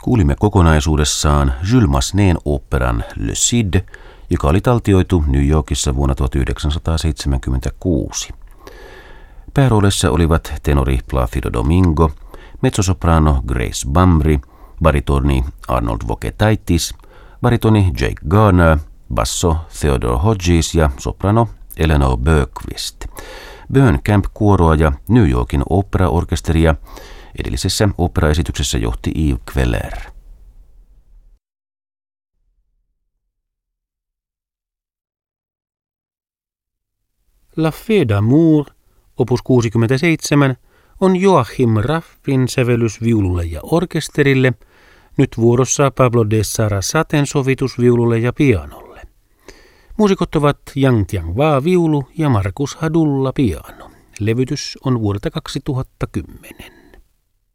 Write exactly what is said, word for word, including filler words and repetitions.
Kuulimme kokonaisuudessaan Jules Massenet'n oopperan Le Cid, joka oli taltioitu New Yorkissa vuonna tuhatyhdeksänsataaseitsemänkymmentäkuusi. Pääroolissa olivat tenori Plácido Domingo, mezzosoprano Grace Bamri, baritoni Arnold Vogetaitis, baritoni Jake Garner, basso Theodore Hodges ja soprano Eleanor Bergqvist. Bön Camp kuoroa ja New Yorkin oopperaorkesteria edellisessä oopperaesityksessä johti Yves Queller. La Fée d'Amour, opus kuusikymmentäseitsemän, on Joachim Raffin sävellys viululle ja orkesterille, nyt vuorossa Pablo de Sarasaten sovitus viululle ja pianolle. Muusikot ovat Yang Tianghua viulu ja Markus Hadulla piano. Levytys on vuodelta kaksituhattakymmenen.